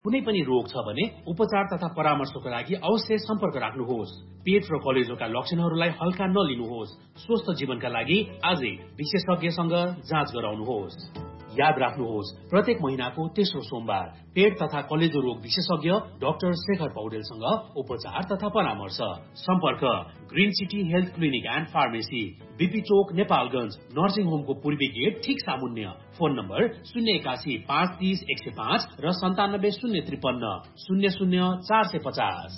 कुनै पनि रोग छ भने उपचार तथा परामर्शको लागि अवश्य सम्पर्क राख्नुहोस्। पेट र कलेजोका लक्षणहरूलाई हल्का नलिनुहोस्। स्वस्थ जीवनका लागि आजै विशेषज्ञसँग जाँच गराउनुहोस्। याद राख्नुहोस्, प्रत्येक महिनाको तेस्रो सोमबार पेट तथा कलेजो रोग विशेषज्ञ डाक्टर शेखर पौडेलसँग उपचार तथा परामर्श। सम्पर्क green city health clinic and pharmacy, BP Chowk, Nepalgunj, nursing होमको पूर्वी गेट ठीक सामुन्य। फोन नम्बर 081 530 105 र 97 053 00 450।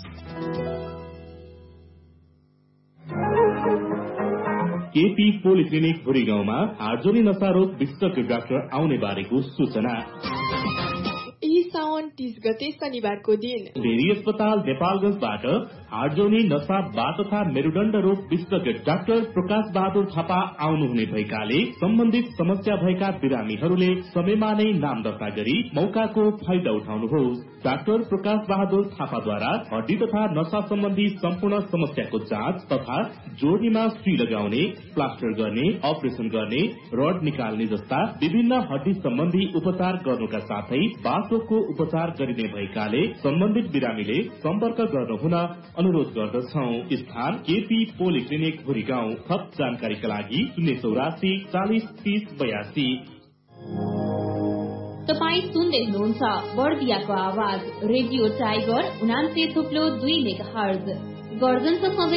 केपी पोलिक्लिनिक भुरीगाउँमा हार्जोनी नसारोग विशेषज्ञ डाक्टर आउने बारेको सूचना। यही साउन 30 गते शनिबारको दिन भेरी अस्पताल नेपालगञ्जबाट हार्जोनी नसा बात तथा मेरुदण्ड रोग विशेषज्ञ डाक्टर प्रकाश बहादुर थापा आउनुहुने भएकाले सम्बन्धित समस्या भएका बिरामीहरूले समयमा नै नाम दर्ता गरी मौकाको फाइदा उठाउनुहोस्। डाक्टर प्रकाश बहादुर थापाद्वारा हड्डी तथा नसा सम्बन्धी सम्पूर्ण समस्याको जाँच तथा जोड्नीमा सुई लगाउने, प्लास्टर गर्ने, अपरेसन गर्ने, रड निकाल्ने जस्ता विभिन्न हड्डी सम्बन्धी उपचार गर्नुका साथै बाथरोगको उपचार गरिने भएकाले सम्बन्धित बिरामीले सम्पर्क गर्नुहुन अनुरोध गर्दछौ। स्थान केपी पोलिक्लिनिक भुरीगाउँ। थप जानकारीका लागि 084 40 30 82। तपाई सुन्दै हुनुहुन्छ बर्दियाको आवाज रेडियो टाइगर 89.2 मेगाहर्ज गर्जनको